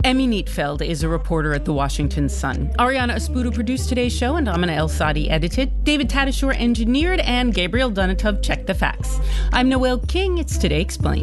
Emmy Neatfeld is a reporter at The Washington Sun. Ariana Espudo produced today's show, and Amina El-Sadi edited. David Tatasciore engineered, and Gabriel Donatov checked the facts. I'm Noel King. It's Today Explained.